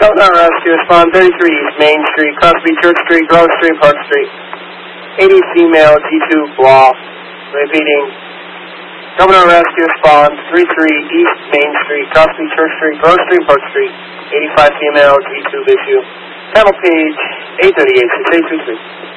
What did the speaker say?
Governor Rescue, respond 33 East Main Street, Crosby, Church Street, Grove Street, Park Street. 80 female, G2, blah. Repeating. Governor Rescue, respond 33 East Main Street, Crosby, Church Street, Grove Street, Park Street. 85 female, G2, issue. Channel page 838, 6833.